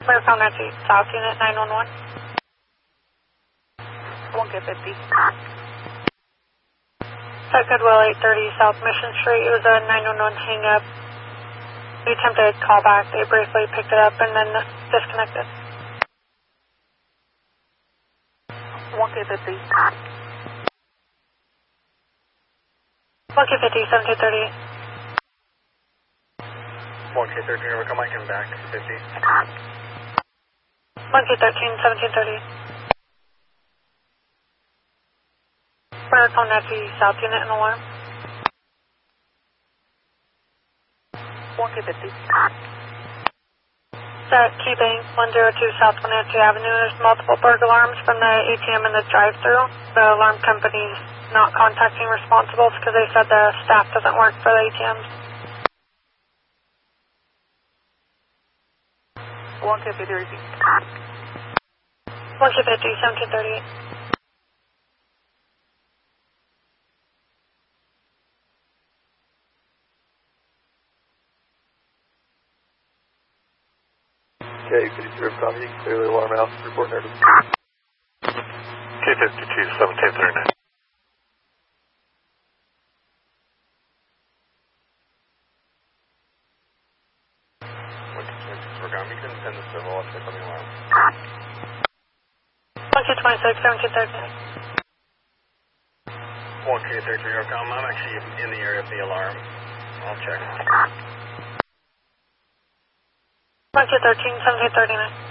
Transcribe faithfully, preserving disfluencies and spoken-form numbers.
Miracle Nancy, South Unit nine one one. one K fifty. At Goodwill eight thirty South Mission Street, it was a nine one one hang up. We attempted to call back, they briefly picked it up and then disconnected. one K fifty. one K fifty, seventeen thirty-eight. one K thirteen, Overcome, I can back fifty. one K thirteen, seventeen thirty-eight. Miracle Nancy, South Unit and alarm. one K fifty. At Key Bank, one oh two South Wenatchee Avenue, there's multiple burglar alarms from the A T M and the drive-thru. The alarm company's not contacting responsibles because they said the staff doesn't work for the A T Ms. one K fifty, repeat. one K fifty, seventeen thirty-eight. Okay, fifty-two, Overcome, you can clear the alarm out, report nervous. K fifty-two, seventeen thirty-nine. one K twenty-six, Overcome, you can send the civil, I'll check on the alarm. one K twenty-six, seventeen thirty-nine. one K thirty-three, Overcome, I'm actually in the area of the alarm. I'll check. one K thirteen, seventeen thirty-nine.